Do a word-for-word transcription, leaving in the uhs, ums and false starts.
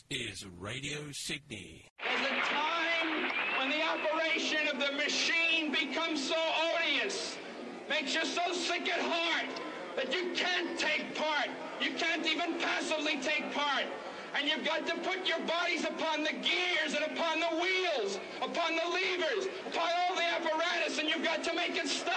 This is Radio Sydney. There's a time when the operation of the machine becomes so odious, makes you so sick at heart that you can't take part. You can't even passively take part. And you've got to put your bodies upon the gears and upon the wheels, upon the levers, upon all the apparatus, and you've got to make it stop.